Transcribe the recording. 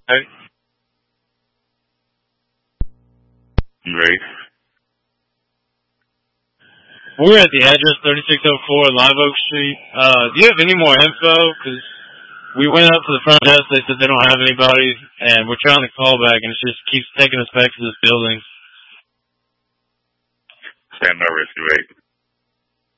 Hey. You ready? We're at the address 3604 Live Oak Street. Do you have any more info? Because we went up to the front desk. They said they don't have anybody, and we're trying to call back, and it just keeps taking us back to this building. Stand by, rescue 8.